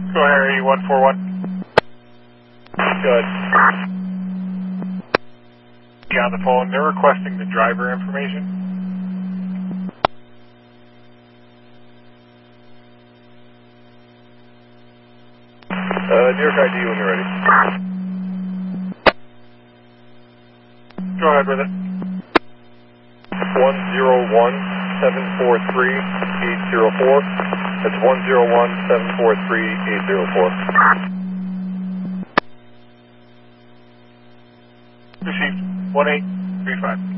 Go ahead, 141. Good. Yeah, on the phone, they're requesting the driver information. New York ID when you're ready. Go ahead with it. 101-743-804. That's 101-743-804. Received. 1835.